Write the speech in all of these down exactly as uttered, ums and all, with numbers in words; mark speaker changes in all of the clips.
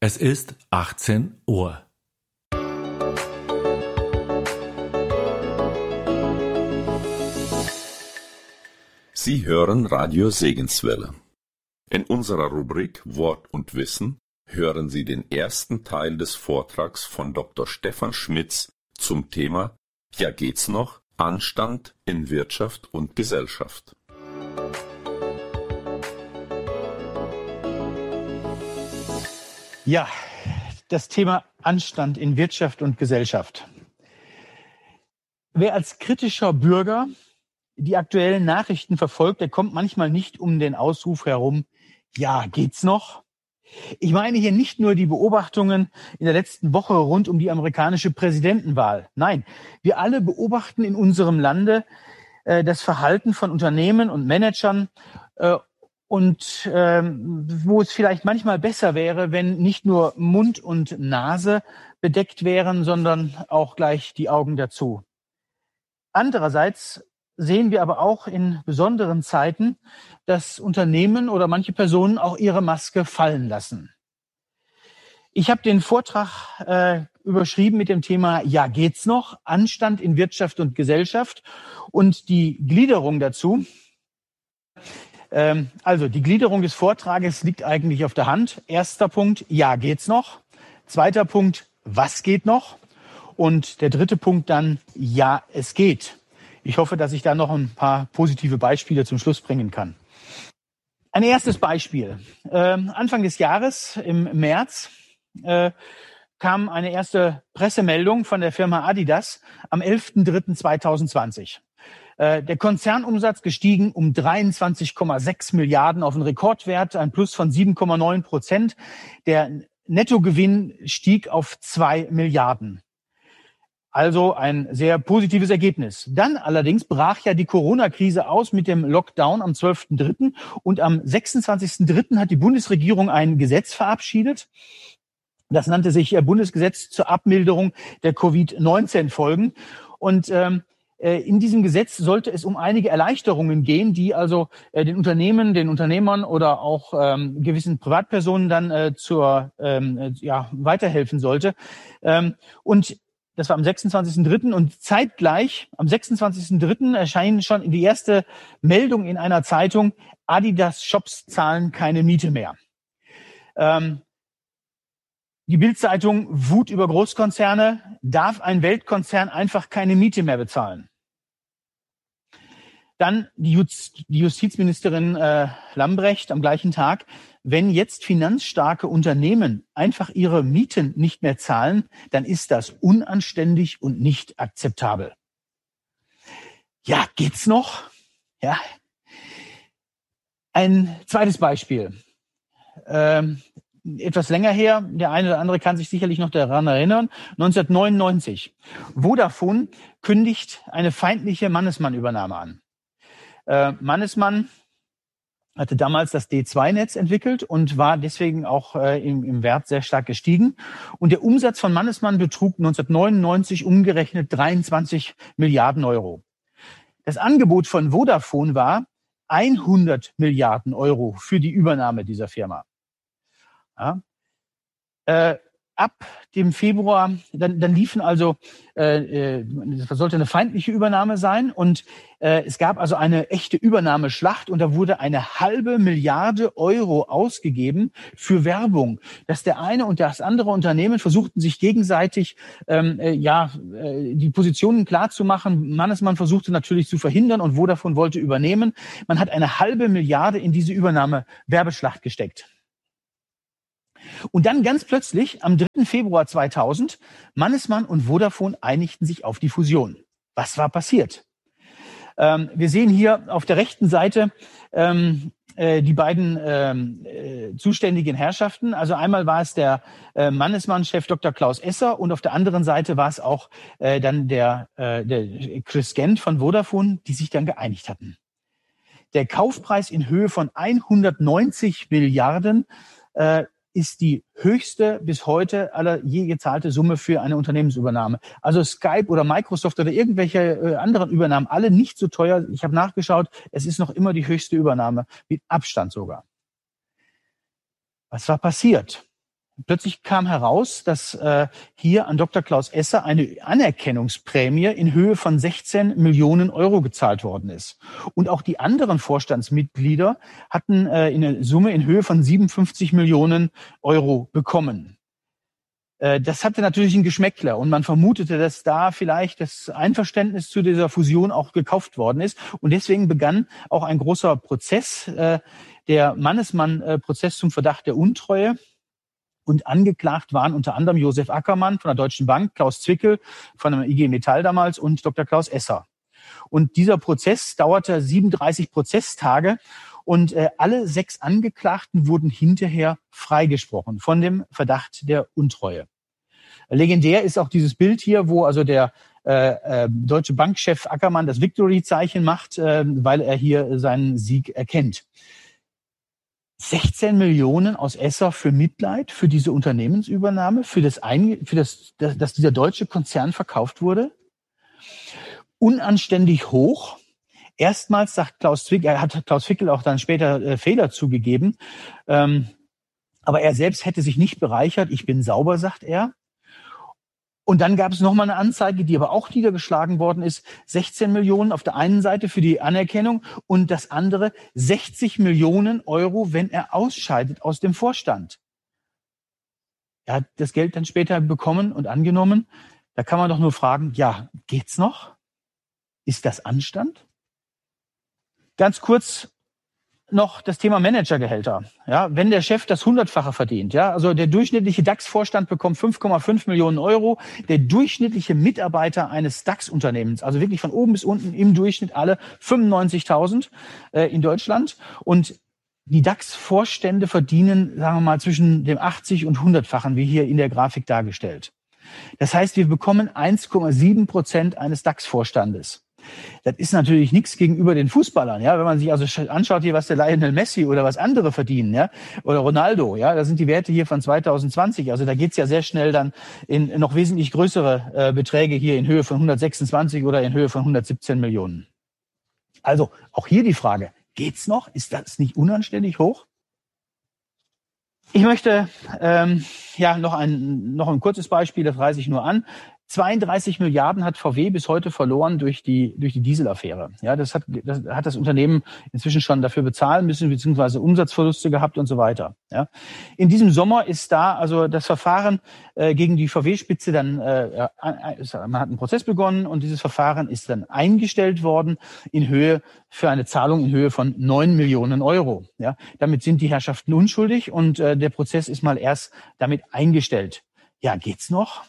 Speaker 1: Es ist achtzehn Uhr.
Speaker 2: Sie hören Radio Segenswelle. In unserer Rubrik Wort und Wissen hören Sie den ersten Teil des Vortrags von Doktor Stefan Schmitz zum Thema Ja geht's noch? Anstand in Wirtschaft und Gesellschaft.
Speaker 3: Ja, das Thema Anstand in Wirtschaft und Gesellschaft. Wer als kritischer Bürger die aktuellen Nachrichten verfolgt, der kommt manchmal nicht um den Ausruf herum, ja, geht's noch? Ich meine hier nicht nur die Beobachtungen in der letzten Woche rund um die amerikanische Präsidentenwahl. Nein, wir alle beobachten in unserem Lande äh, das Verhalten von Unternehmen und Managern äh, und ähm, wo es vielleicht manchmal besser wäre, wenn nicht nur Mund und Nase bedeckt wären, sondern auch gleich die Augen dazu. Andererseits sehen wir aber auch in besonderen Zeiten, dass Unternehmen oder manche Personen auch ihre Maske fallen lassen. Ich habe den Vortrag äh, überschrieben mit dem Thema Ja geht's noch? Anstand in Wirtschaft und Gesellschaft und die Gliederung dazu. Ähm, also die Gliederung des Vortrages liegt eigentlich auf der Hand. Erster Punkt, ja geht's noch? Zweiter Punkt, was geht noch? Und der dritte Punkt dann, ja es geht. Ich hoffe, dass ich da noch ein paar positive Beispiele zum Schluss bringen kann. Ein erstes Beispiel. Ähm, Anfang des Jahres, im März, äh, kam eine erste Pressemeldung von der Firma Adidas am elften dritten zweitausendzwanzig. Äh, der Konzernumsatz gestiegen um dreiundzwanzig Komma sechs Milliarden auf einen Rekordwert, ein Plus von sieben Komma neun Prozent. Der Nettogewinn stieg auf zwei Milliarden. Also ein sehr positives Ergebnis. Dann allerdings brach ja die Corona-Krise aus mit dem Lockdown am zwölften dritten und am sechsundzwanzigsten dritten hat die Bundesregierung ein Gesetz verabschiedet. Das nannte sich Bundesgesetz zur Abmilderung der Covid neunzehn Folgen. Und ähm, in diesem Gesetz sollte es um einige Erleichterungen gehen, die also äh, den Unternehmen, den Unternehmern oder auch ähm, gewissen Privatpersonen dann äh, zur ähm, ja weiterhelfen sollte. Ähm, und Das war am sechsundzwanzigsten dritten und zeitgleich am sechsundzwanzigsten dritten erscheint schon die erste Meldung in einer Zeitung, Adidas Shops zahlen keine Miete mehr. Ähm, die Bild-Zeitung Wut über Großkonzerne, darf ein Weltkonzern einfach keine Miete mehr bezahlen? Dann die, Just, die Justizministerin äh, Lambrecht am gleichen Tag, wenn jetzt finanzstarke Unternehmen einfach ihre Mieten nicht mehr zahlen, dann ist das unanständig und nicht akzeptabel. Ja, geht's noch? Ja. Ein zweites Beispiel. Ähm, etwas länger her, der eine oder andere kann sich sicherlich noch daran erinnern, neunzehnhundertneunundneunzig. Vodafone kündigt eine feindliche Mannesmann-Übernahme an. Äh, Mannesmann hatte damals das D zwei Netz entwickelt und war deswegen auch äh, im, im Wert sehr stark gestiegen. Und der Umsatz von Mannesmann betrug neunzehnhundertneunundneunzig umgerechnet dreiundzwanzig Milliarden Euro. Das Angebot von Vodafone war hundert Milliarden Euro für die Übernahme dieser Firma. Ja. Äh, ab dem Februar, dann, dann liefen also, äh, äh, das sollte eine feindliche Übernahme sein und äh, es gab also eine echte Übernahmeschlacht und da wurde eine halbe Milliarde Euro ausgegeben für Werbung, dass der eine und das andere Unternehmen versuchten sich gegenseitig ähm, äh, ja äh, die Positionen klar zu machen. Mannesmann versuchte natürlich zu verhindern und Vodafone wollte übernehmen. Man hat eine halbe Milliarde in diese Übernahme-Werbeschlacht gesteckt. Und dann ganz plötzlich, am dritten Februar zweitausend, Mannesmann und Vodafone einigten sich auf die Fusion. Was war passiert? Ähm, wir sehen hier auf der rechten Seite ähm, äh, die beiden ähm, äh, zuständigen Herrschaften. Also einmal war es der äh, Mannesmann-Chef Doktor Klaus Esser und auf der anderen Seite war es auch äh, dann der, äh, der Chris Gent von Vodafone, die sich dann geeinigt hatten. Der Kaufpreis in Höhe von hundertneunzig Milliarden äh, ist die höchste bis heute aller je gezahlte Summe für eine Unternehmensübernahme. Also Skype oder Microsoft oder irgendwelche äh, anderen Übernahmen, alle nicht so teuer. Ich habe nachgeschaut, es ist noch immer die höchste Übernahme, mit Abstand sogar. Was war passiert? Plötzlich kam heraus, dass äh, hier an Doktor Klaus Esser eine Anerkennungsprämie in Höhe von sechzehn Millionen Euro gezahlt worden ist. Und auch die anderen Vorstandsmitglieder hatten äh, eine Summe in Höhe von siebenundfünfzig Millionen Euro bekommen. Äh, das hatte natürlich einen Geschmäckler und man vermutete, dass da vielleicht das Einverständnis zu dieser Fusion auch gekauft worden ist. Und deswegen begann auch ein großer Prozess, äh, der Mannesmann-Prozess zum Verdacht der Untreue. Und angeklagt waren unter anderem Josef Ackermann von der Deutschen Bank, Klaus Zwickel von der I G Metall damals und Doktor Klaus Esser. Und dieser Prozess dauerte siebenunddreißig Prozesstage und äh, alle sechs Angeklagten wurden hinterher freigesprochen von dem Verdacht der Untreue. Legendär ist auch dieses Bild hier, wo also der äh, äh, deutsche Bankchef Ackermann das Victory-Zeichen macht, äh, weil er hier seinen Sieg erkennt. sechzehn Millionen aus Esser für Mitleid, für diese Unternehmensübernahme, für das, Ein- für das, dass, dass dieser deutsche Konzern verkauft wurde. Unanständig hoch. Erstmals sagt Klaus Zwickel, er hat Klaus Fickel auch dann später äh, Fehler zugegeben, ähm, aber er selbst hätte sich nicht bereichert. Ich bin sauber, sagt er. Und dann gab es nochmal eine Anzeige, die aber auch niedergeschlagen worden ist. sechzehn Millionen auf der einen Seite für die Anerkennung und das andere sechzig Millionen Euro, wenn er ausscheidet aus dem Vorstand. Er hat das Geld dann später bekommen und angenommen. Da kann man doch nur fragen, ja, geht's noch? Ist das Anstand? Ganz kurz noch das Thema Managergehälter. Ja, wenn der Chef das Hundertfache verdient, ja, also der durchschnittliche DAX-Vorstand bekommt fünf Komma fünf Millionen Euro, der durchschnittliche Mitarbeiter eines DAX-Unternehmens, also wirklich von oben bis unten im Durchschnitt alle fünfundneunzigtausend äh, in Deutschland und die DAX-Vorstände verdienen, sagen wir mal, zwischen dem achtzig und hundertfachen, wie hier in der Grafik dargestellt. Das heißt, wir bekommen eins Komma sieben Prozent eines DAX-Vorstandes. Das ist natürlich nichts gegenüber den Fußballern, ja. Wenn man sich also anschaut hier, was der Lionel Messi oder was andere verdienen, ja, oder Ronaldo, ja, da sind die Werte hier von zweitausendzwanzig. Also da geht's ja sehr schnell dann in noch wesentlich größere äh, Beträge hier in Höhe von hundertsechsundzwanzig oder in Höhe von hundertsiebzehn Millionen. Also auch hier die Frage: Geht's noch? Ist das nicht unanständig hoch? Ich möchte ähm, ja noch ein noch ein kurzes Beispiel, das reiße ich nur an. zweiunddreißig Milliarden hat V W bis heute verloren durch die durch die Dieselaffäre. Ja, das hat das hat das Unternehmen inzwischen schon dafür bezahlen müssen, beziehungsweise Umsatzverluste gehabt und so weiter. Ja, in diesem Sommer ist da also das Verfahren äh, gegen die V W-Spitze dann äh, man hat einen Prozess begonnen und dieses Verfahren ist dann eingestellt worden in Höhe für eine Zahlung in Höhe von neun Millionen Euro. Ja, damit sind die Herrschaften unschuldig und äh, der Prozess ist mal erst damit eingestellt. Ja, geht's noch?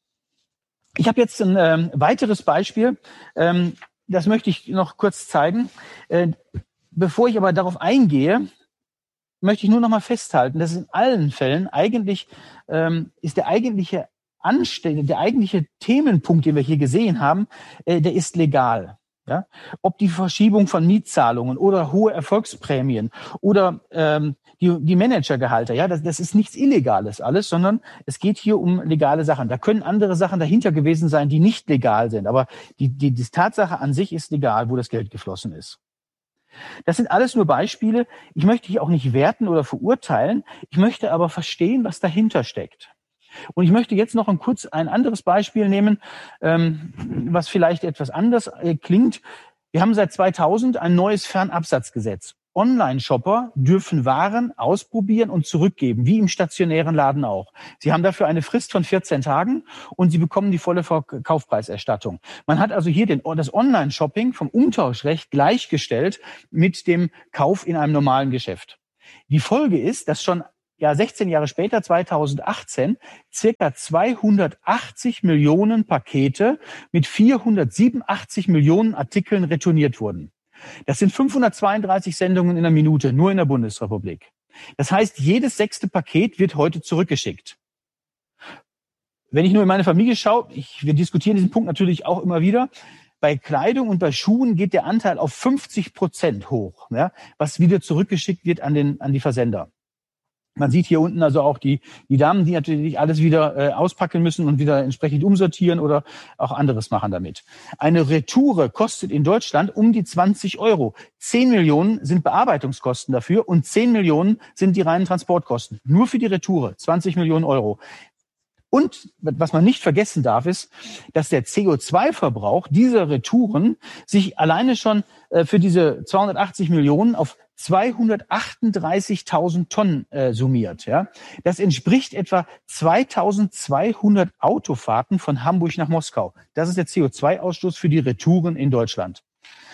Speaker 3: Ich habe jetzt ein ähm, weiteres Beispiel, ähm, das möchte ich noch kurz zeigen. Äh, bevor ich aber darauf eingehe, möchte ich nur noch mal festhalten, dass in allen Fällen eigentlich ähm, ist der eigentliche Anstell- der eigentliche Themenpunkt, den wir hier gesehen haben, äh, der ist legal. Ja? Ob die Verschiebung von Mietzahlungen oder hohe Erfolgsprämien oder ähm, die, die Managergehalte, ja, das, das ist nichts Illegales alles, sondern es geht hier um legale Sachen. Da können andere Sachen dahinter gewesen sein, die nicht legal sind, aber die, die, die Tatsache an sich ist legal, wo das Geld geflossen ist. Das sind alles nur Beispiele. Ich möchte hier auch nicht werten oder verurteilen. Ich möchte aber verstehen, was dahinter steckt. Und ich möchte jetzt noch ein kurz ein anderes Beispiel nehmen, ähm, was vielleicht etwas anders äh, klingt. Wir haben seit zweitausend ein neues Fernabsatzgesetz. Online-Shopper dürfen Waren ausprobieren und zurückgeben, wie im stationären Laden auch. Sie haben dafür eine Frist von vierzehn Tagen und sie bekommen die volle Kaufpreiserstattung. Man hat also hier den, das Online-Shopping vom Umtauschrecht gleichgestellt mit dem Kauf in einem normalen Geschäft. Die Folge ist, dass schon ja sechzehn Jahre später, zweitausendachtzehn, circa zweihundertachtzig Millionen Pakete mit vierhundertsiebenundachtzig Millionen Artikeln retourniert wurden. Das sind fünfhundertzweiunddreißig Sendungen in der Minute, nur in der Bundesrepublik. Das heißt, jedes sechste Paket wird heute zurückgeschickt. Wenn ich nur in meine Familie schaue, ich, wir diskutieren diesen Punkt natürlich auch immer wieder, bei Kleidung und bei Schuhen geht der Anteil auf fünfzig Prozent hoch, ja, was wieder zurückgeschickt wird an den, an die Versender. Man sieht hier unten also auch die, die Damen, die natürlich alles wieder äh, auspacken müssen und wieder entsprechend umsortieren oder auch anderes machen damit. Eine Retoure kostet in Deutschland um die zwanzig Euro. zehn Millionen sind Bearbeitungskosten dafür und zehn Millionen sind die reinen Transportkosten. Nur für die Retoure zwanzig Millionen Euro. Und was man nicht vergessen darf, ist, dass der C O zwei Verbrauch dieser Retouren sich alleine schon äh, für diese zweihundertachtzig Millionen auf zweihundertachtunddreißigtausend Tonnen äh, summiert. Ja, das entspricht etwa zweitausendzweihundert Autofahrten von Hamburg nach Moskau. Das ist der C O zwei Ausstoß für die Retouren in Deutschland.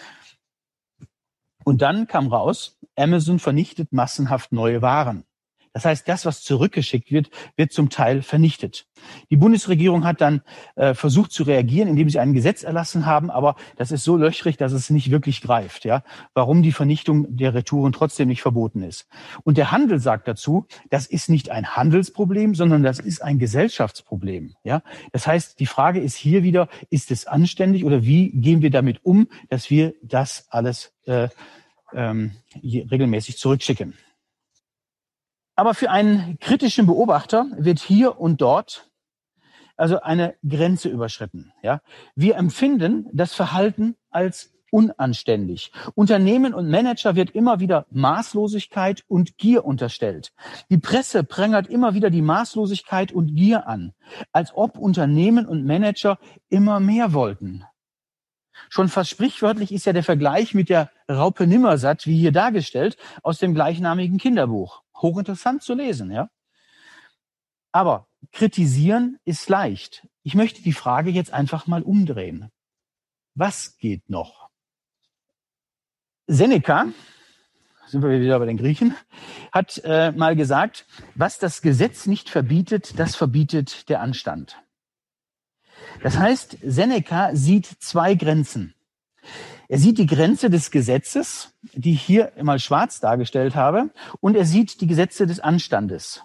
Speaker 3: Und dann kam raus, Amazon vernichtet massenhaft neue Waren. Das heißt, das, was zurückgeschickt wird, wird zum Teil vernichtet. Die Bundesregierung hat dann äh, versucht zu reagieren, indem sie ein Gesetz erlassen haben, aber das ist so löchrig, dass es nicht wirklich greift. Ja, warum die Vernichtung der Retouren trotzdem nicht verboten ist. Und der Handel sagt dazu, das ist nicht ein Handelsproblem, sondern das ist ein Gesellschaftsproblem. Ja, das heißt, die Frage ist hier wieder, ist es anständig oder wie gehen wir damit um, dass wir das alles äh, ähm, regelmäßig zurückschicken? Aber für einen kritischen Beobachter wird hier und dort also eine Grenze überschritten. Ja, wir empfinden das Verhalten als unanständig. Unternehmen und Manager wird immer wieder Maßlosigkeit und Gier unterstellt. Die Presse prangert immer wieder die Maßlosigkeit und Gier an, als ob Unternehmen und Manager immer mehr wollten. Schon fast sprichwörtlich ist ja der Vergleich mit der Raupe Nimmersatt, wie hier dargestellt, aus dem gleichnamigen Kinderbuch. Hochinteressant zu lesen, ja. Aber kritisieren ist leicht. Ich möchte die Frage jetzt einfach mal umdrehen. Was geht noch? Seneca, sind wir wieder bei den Griechen, hat äh, mal gesagt, was das Gesetz nicht verbietet, das verbietet der Anstand. Das heißt, Seneca sieht zwei Grenzen. Er sieht die Grenze des Gesetzes, die ich hier mal schwarz dargestellt habe, und er sieht die Gesetze des Anstandes.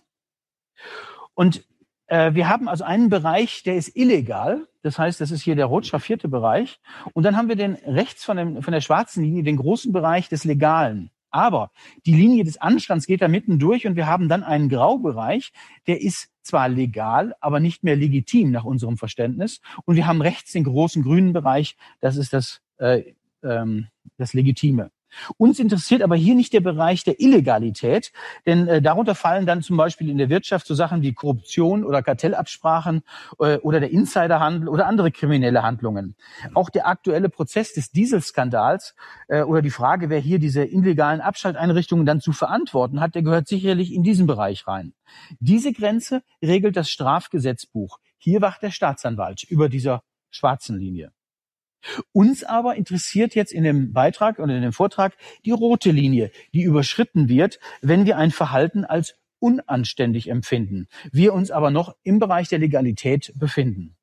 Speaker 3: Und äh, wir haben also einen Bereich, der ist illegal. Das heißt, das ist hier der rot schraffierte Bereich. Und dann haben wir den rechts von, dem, von der schwarzen Linie den großen Bereich des Legalen. Aber die Linie des Anstands geht da mitten durch und wir haben dann einen Graubereich, der ist zwar legal, aber nicht mehr legitim nach unserem Verständnis. Und wir haben rechts den großen grünen Bereich, das ist das, äh, ähm, das Legitime. Uns interessiert aber hier nicht der Bereich der Illegalität, denn äh, darunter fallen dann zum Beispiel in der Wirtschaft so Sachen wie Korruption oder Kartellabsprachen äh, oder der Insiderhandel oder andere kriminelle Handlungen. Auch der aktuelle Prozess des Dieselskandals äh, oder die Frage, wer hier diese illegalen Abschalteinrichtungen dann zu verantworten hat, der gehört sicherlich in diesen Bereich rein. Diese Grenze regelt das Strafgesetzbuch. Hier wacht der Staatsanwalt über dieser schwarzen Linie. Uns aber interessiert jetzt in dem Beitrag und in dem Vortrag die rote Linie, die überschritten wird, wenn wir ein Verhalten als unanständig empfinden, wir uns aber noch im Bereich der Legalität befinden.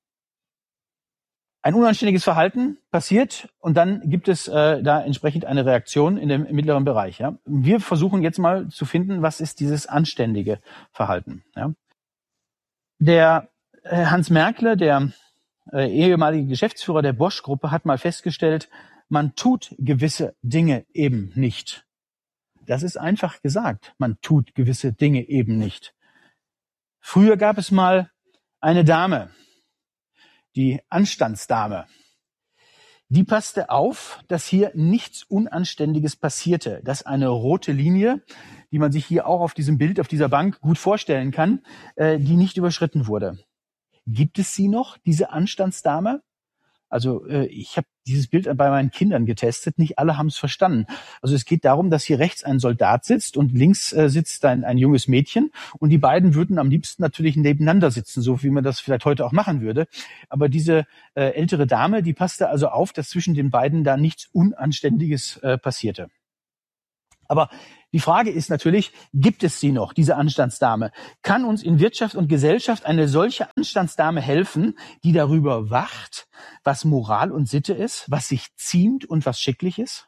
Speaker 3: Ein unanständiges Verhalten passiert und dann gibt es äh, da entsprechend eine Reaktion in dem mittleren Bereich. Ja? Wir versuchen jetzt mal zu finden, was ist dieses anständige Verhalten. Ja? Der äh, Hans Merkle, der Äh, ehemalige Geschäftsführer der Bosch-Gruppe, hat mal festgestellt, man tut gewisse Dinge eben nicht. Das ist einfach gesagt. Man tut gewisse Dinge eben nicht. Früher gab es mal eine Dame, die Anstandsdame. Die passte auf, dass hier nichts Unanständiges passierte, dass eine rote Linie, die man sich hier auch auf diesem Bild, auf dieser Bank gut vorstellen kann, äh, die nicht überschritten wurde. Gibt es sie noch, diese Anstandsdame? Also äh, ich habe dieses Bild bei meinen Kindern getestet. Nicht alle haben es verstanden. Also es geht darum, dass hier rechts ein Soldat sitzt und links äh, sitzt ein, ein junges Mädchen. Und die beiden würden am liebsten natürlich nebeneinander sitzen, so wie man das vielleicht heute auch machen würde. Aber diese äh, ältere Dame, die passte also auf, dass zwischen den beiden da nichts Unanständiges äh, passierte. Aber die Frage ist natürlich, gibt es sie noch, diese Anstandsdame? Kann uns in Wirtschaft und Gesellschaft eine solche Anstandsdame helfen, die darüber wacht, was Moral und Sitte ist, was sich ziemt und was schicklich ist?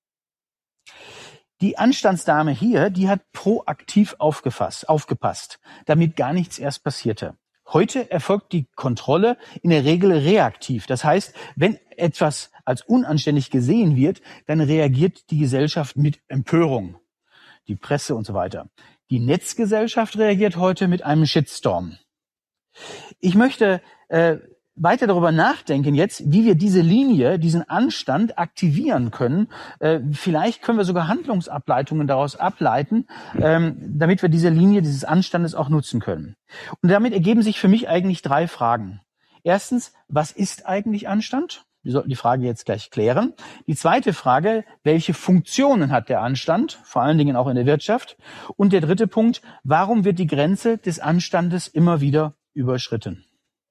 Speaker 3: Die Anstandsdame hier, die hat proaktiv aufgefasst, aufgepasst, damit gar nichts erst passierte. Heute erfolgt die Kontrolle in der Regel reaktiv. Das heißt, wenn etwas als unanständig gesehen wird, dann reagiert die Gesellschaft mit Empörung, die Presse und so weiter. Die Netzgesellschaft reagiert heute mit einem Shitstorm. Ich möchte äh, weiter darüber nachdenken jetzt, wie wir diese Linie, diesen Anstand aktivieren können. Äh, vielleicht können wir sogar Handlungsableitungen daraus ableiten, ähm, damit wir diese Linie dieses Anstandes auch nutzen können. Und damit ergeben sich für mich eigentlich drei Fragen. Erstens, was ist eigentlich Anstand? Wir sollten die Frage jetzt gleich klären. Die zweite Frage, welche Funktionen hat der Anstand, vor allen Dingen auch in der Wirtschaft? Und der dritte Punkt, warum wird die Grenze des Anstandes immer wieder überschritten?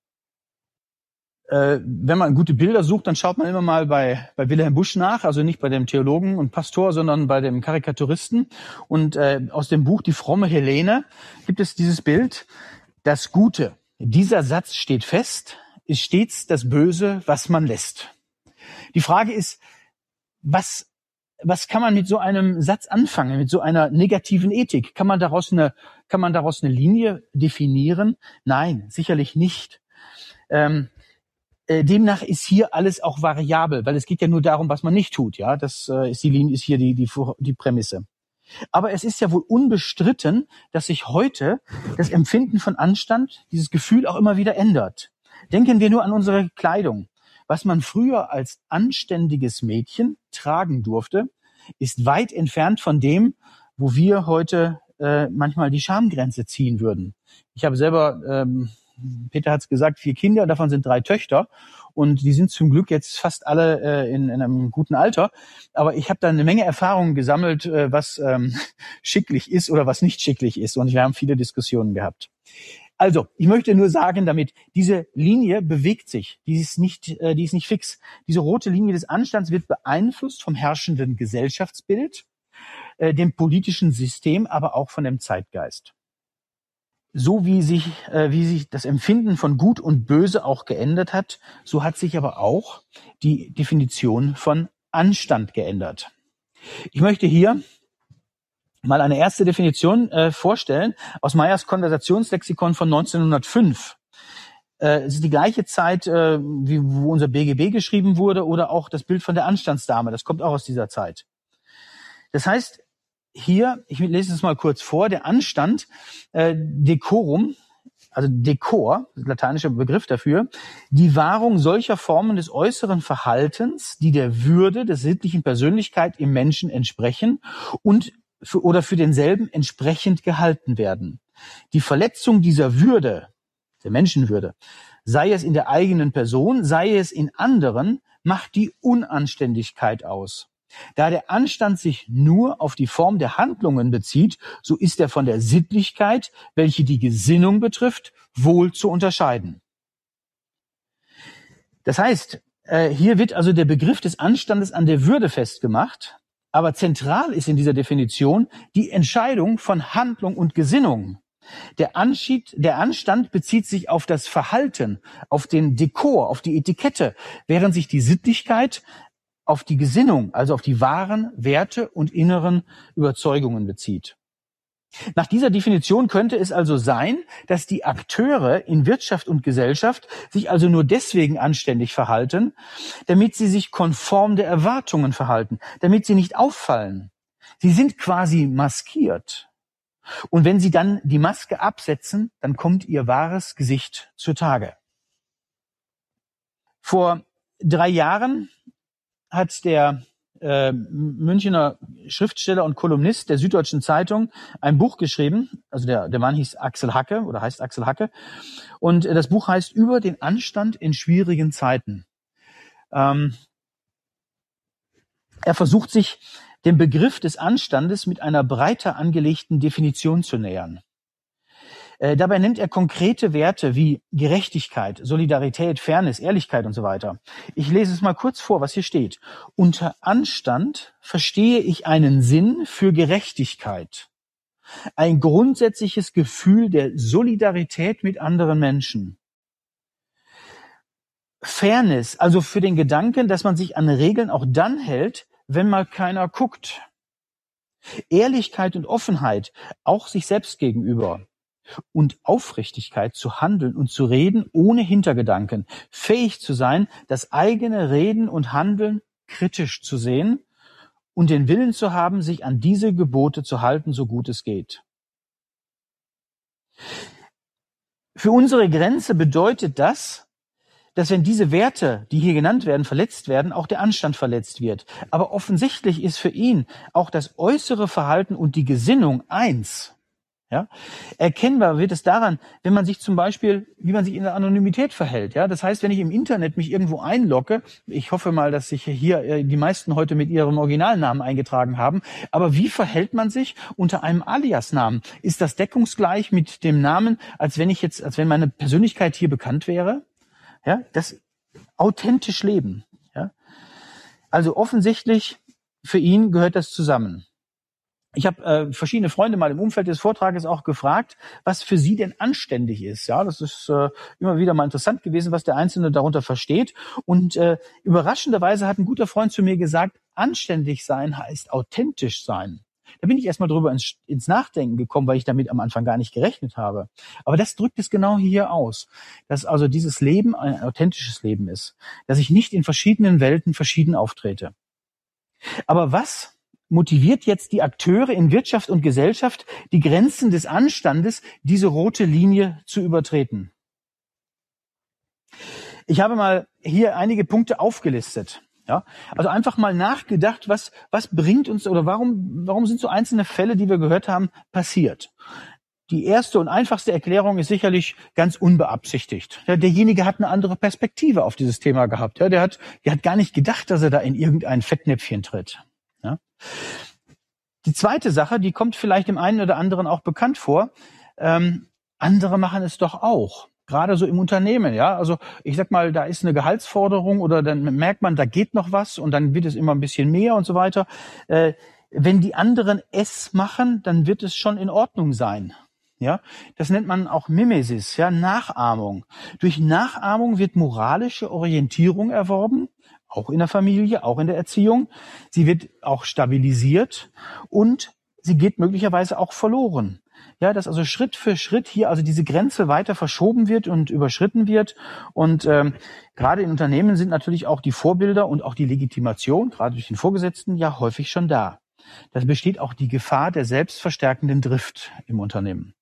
Speaker 3: Äh, wenn man gute Bilder sucht, dann schaut man immer mal bei, bei Wilhelm Busch nach, also nicht bei dem Theologen und Pastor, sondern bei dem Karikaturisten. Und äh, aus dem Buch Die fromme Helene gibt es dieses Bild, das Gute. Dieser Satz steht fest, ist stets das Böse, was man lässt. Die Frage ist, was, was kann man mit so einem Satz anfangen, mit so einer negativen Ethik? Kann man daraus eine, kann man daraus eine Linie definieren? Nein, sicherlich nicht. Ähm, äh, demnach ist hier alles auch variabel, weil es geht ja nur darum, was man nicht tut. Ja, das äh, ist die Linie, ist hier die, die, die Prämisse. Aber es ist ja wohl unbestritten, dass sich heute das Empfinden von Anstand, dieses Gefühl auch immer wieder ändert. Denken wir nur an unsere Kleidung. Was man früher als anständiges Mädchen tragen durfte, ist weit entfernt von dem, wo wir heute äh, manchmal die Schamgrenze ziehen würden. Ich habe selber, ähm, Peter hat es gesagt, vier Kinder, davon sind drei Töchter. Und die sind zum Glück jetzt fast alle äh, in, in einem guten Alter. Aber ich habe da eine Menge Erfahrungen gesammelt, äh, was ähm, schicklich ist oder was nicht schicklich ist. Und wir haben viele Diskussionen gehabt. Also, ich möchte nur sagen damit, diese Linie bewegt sich. Die ist nicht, äh, die ist nicht fix. Diese rote Linie des Anstands wird beeinflusst vom herrschenden Gesellschaftsbild, äh, dem politischen System, aber auch von dem Zeitgeist. So wie sich, äh, wie sich das Empfinden von Gut und Böse auch geändert hat, so hat sich aber auch die Definition von Anstand geändert. Ich möchte hier mal eine erste Definition äh, vorstellen aus Meyers Konversationslexikon von neunzehnhundertfünf. Äh, es ist die gleiche Zeit, äh, wie wo unser B G B geschrieben wurde oder auch das Bild von der Anstandsdame. Das kommt auch aus dieser Zeit. Das heißt, hier, ich lese es mal kurz vor, der Anstand, äh, Decorum, also Dekor, lateinischer Begriff dafür, die Wahrung solcher Formen des äußeren Verhaltens, die der Würde der sittlichen Persönlichkeit im Menschen entsprechen und für, oder für denselben entsprechend gehalten werden. Die Verletzung dieser Würde, der Menschenwürde, sei es in der eigenen Person, sei es in anderen, macht die Unanständigkeit aus. Da der Anstand sich nur auf die Form der Handlungen bezieht, so ist er von der Sittlichkeit, welche die Gesinnung betrifft, wohl zu unterscheiden. Das heißt, hier wird also der Begriff des Anstandes an der Würde festgemacht, aber zentral ist in dieser Definition die Entscheidung von Handlung und Gesinnung. Der Anschied, der Anstand bezieht sich auf das Verhalten, auf den Dekor, auf die Etikette, während sich die Sittlichkeit auf die Gesinnung, also auf die wahren Werte und inneren Überzeugungen bezieht. Nach dieser Definition könnte es also sein, dass die Akteure in Wirtschaft und Gesellschaft sich also nur deswegen anständig verhalten, damit sie sich konform der Erwartungen verhalten, damit sie nicht auffallen. Sie sind quasi maskiert. Und wenn sie dann die Maske absetzen, dann kommt ihr wahres Gesicht zutage. Vor drei Jahren hat der äh, Münchner Schriftsteller und Kolumnist der Süddeutschen Zeitung ein Buch geschrieben. Also der, der Mann hieß Axel Hacke oder heißt Axel Hacke. Und äh, das Buch heißt Über den Anstand in schwierigen Zeiten. Ähm, er versucht sich dem Begriff des Anstandes mit einer breiter angelegten Definition zu nähern. Äh, dabei nennt er konkrete Werte wie Gerechtigkeit, Solidarität, Fairness, Ehrlichkeit und so weiter. Ich lese es mal kurz vor, was hier steht. Unter Anstand verstehe ich einen Sinn für Gerechtigkeit, ein grundsätzliches Gefühl der Solidarität mit anderen Menschen. Fairness, also für den Gedanken, dass man sich an Regeln auch dann hält, wenn mal keiner guckt. Ehrlichkeit und Offenheit, auch sich selbst gegenüber. Und Aufrichtigkeit zu handeln und zu reden ohne Hintergedanken, fähig zu sein, das eigene Reden und Handeln kritisch zu sehen und den Willen zu haben, sich an diese Gebote zu halten, so gut es geht. Für unsere Grenze bedeutet das, dass wenn diese Werte, die hier genannt werden, verletzt werden, auch der Anstand verletzt wird. Aber offensichtlich ist für ihn auch das äußere Verhalten und die Gesinnung eins. Ja? Erkennbar wird es daran, wenn man sich zum Beispiel, wie man sich in der Anonymität verhält. Ja? Das heißt, wenn ich im Internet mich irgendwo einlogge, ich hoffe mal, dass sich hier die meisten heute mit ihrem Originalnamen eingetragen haben, aber wie verhält man sich unter einem Aliasnamen? Ist das deckungsgleich mit dem Namen, als wenn ich jetzt, als wenn meine Persönlichkeit hier bekannt wäre? Ja, das authentisch leben. Ja, also offensichtlich für ihn gehört das zusammen. Ich habe äh, verschiedene Freunde mal im Umfeld des Vortrages auch gefragt, was für sie denn anständig ist. Ja, das ist äh, immer wieder mal interessant gewesen, was der Einzelne darunter versteht. Und äh, überraschenderweise hat ein guter Freund zu mir gesagt, anständig sein heißt authentisch sein. Da bin ich erstmal drüber ins, ins Nachdenken gekommen, weil ich damit am Anfang gar nicht gerechnet habe. Aber das drückt es genau hier aus, dass also dieses Leben ein authentisches Leben ist, dass ich nicht in verschiedenen Welten verschieden auftrete. Aber was motiviert jetzt die Akteure in Wirtschaft und Gesellschaft, die Grenzen des Anstandes, diese rote Linie zu übertreten? Ich habe mal hier einige Punkte aufgelistet. Ja, also einfach mal nachgedacht, was, was bringt uns oder warum, warum sind so einzelne Fälle, die wir gehört haben, passiert? Die erste und einfachste Erklärung ist sicherlich ganz unbeabsichtigt. Ja, derjenige hat eine andere Perspektive auf dieses Thema gehabt. Ja, der hat, der hat gar nicht gedacht, dass er da in irgendein Fettnäpfchen tritt. Ja. Die zweite Sache, die kommt vielleicht dem einen oder anderen auch bekannt vor. Ähm, andere machen es doch auch. Gerade so im Unternehmen, ja. Also ich sag mal, da ist eine Gehaltsforderung oder dann merkt man, da geht noch was und dann wird es immer ein bisschen mehr und so weiter. Äh, wenn die anderen es machen, dann wird es schon in Ordnung sein. Ja, das nennt man auch Mimesis, ja, Nachahmung. Durch Nachahmung wird moralische Orientierung erworben, auch in der Familie, auch in der Erziehung. Sie wird auch stabilisiert und sie geht möglicherweise auch verloren. Ja, dass also Schritt für Schritt hier also diese Grenze weiter verschoben wird und überschritten wird. Und ähm, gerade in Unternehmen sind natürlich auch die Vorbilder und auch die Legitimation, gerade durch den Vorgesetzten, ja häufig schon da. Da besteht auch die Gefahr der selbstverstärkenden Drift im Unternehmen.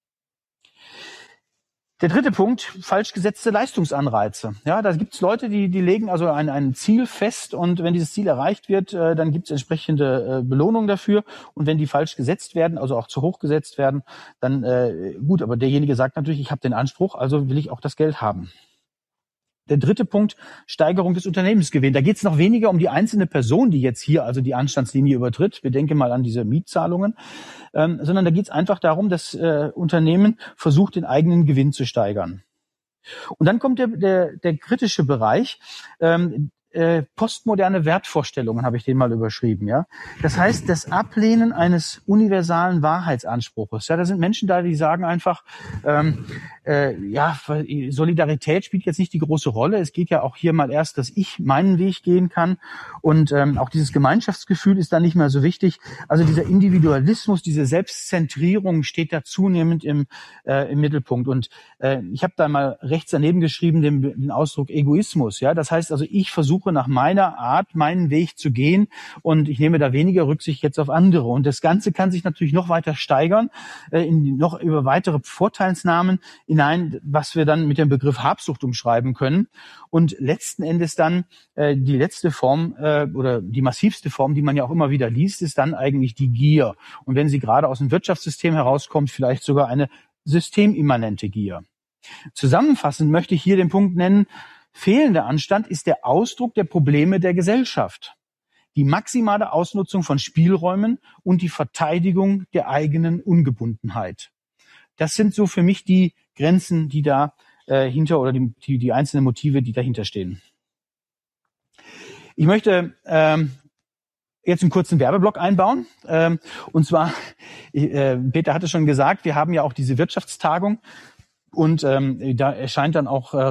Speaker 3: Der dritte Punkt, falsch gesetzte Leistungsanreize. Ja, da gibt's Leute, die die legen also ein, ein Ziel fest und wenn dieses Ziel erreicht wird, äh, dann gibt's entsprechende äh, Belohnung dafür. Und wenn die falsch gesetzt werden, also auch zu hoch gesetzt werden, dann äh, gut, aber derjenige sagt natürlich, ich habe den Anspruch, also will ich auch das Geld haben. Der dritte Punkt, Steigerung des Unternehmensgewinns. Da geht es noch weniger um die einzelne Person, die jetzt hier also die Anstandslinie übertritt. Wir denken mal an diese Mietzahlungen, ähm, sondern da geht es einfach darum, dass äh, Unternehmen versucht, den eigenen Gewinn zu steigern. Und dann kommt der, der, der kritische Bereich. Ähm, äh, postmoderne Wertvorstellungen habe ich den mal überschrieben, ja. Das heißt, das Ablehnen eines universalen Wahrheitsanspruches. Ja, da sind Menschen da, die sagen einfach, ähm, äh, ja, Solidarität spielt jetzt nicht die große Rolle. Es geht ja auch hier mal erst, dass ich meinen Weg gehen kann und ähm, auch dieses Gemeinschaftsgefühl ist da nicht mehr so wichtig. Also dieser Individualismus, diese Selbstzentrierung steht da zunehmend im, äh, im Mittelpunkt. Und äh, ich habe da mal rechts daneben geschrieben den, den Ausdruck Egoismus. Ja, das heißt also, ich versuche nach meiner Art, meinen Weg zu gehen und ich nehme da weniger Rücksicht jetzt auf andere. Und das Ganze kann sich natürlich noch weiter steigern, äh, in noch über weitere Vorteilsnahmen hinein, was wir dann mit dem Begriff Habsucht umschreiben können. Und letzten Endes dann äh, die letzte Form äh, oder die massivste Form, die man ja auch immer wieder liest, ist dann eigentlich die Gier. Und wenn sie gerade aus dem Wirtschaftssystem herauskommt, vielleicht sogar eine systemimmanente Gier. Zusammenfassend möchte ich hier den Punkt nennen, fehlender Anstand ist der Ausdruck der Probleme der Gesellschaft, die maximale Ausnutzung von Spielräumen und die Verteidigung der eigenen Ungebundenheit. Das sind so für mich die Grenzen, die da äh, hinter oder die, die, die einzelnen Motive, die dahinter stehen. Ich möchte ähm, jetzt einen kurzen Werbeblock einbauen. Ähm, und zwar, äh, Peter hatte schon gesagt, wir haben ja auch diese Wirtschaftstagung und ähm, da erscheint dann auch äh,